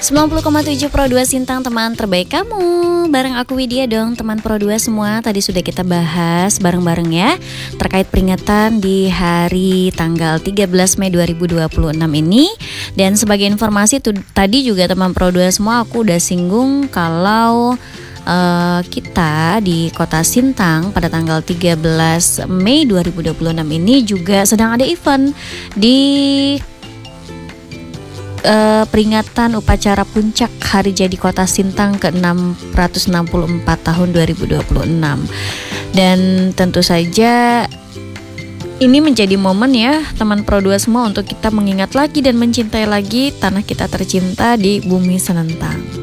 90,7 Pro 2 Sintang, teman terbaik kamu. Bareng aku Widya dong, teman Pro 2 semua. Tadi sudah kita bahas bareng-bareng ya terkait peringatan di hari tanggal 13 Mei 2026 ini. Dan sebagai informasi tadi juga teman Pro 2 semua, aku udah singgung kalau kita di Kota Sintang pada tanggal 13 Mei 2026 ini juga sedang ada event di peringatan upacara puncak Hari Jadi Kota Sintang ke-664 tahun 2026. Dan tentu saja ini menjadi momen ya teman Pro 2 semua untuk kita mengingat lagi dan mencintai lagi tanah kita tercinta di bumi Senentang.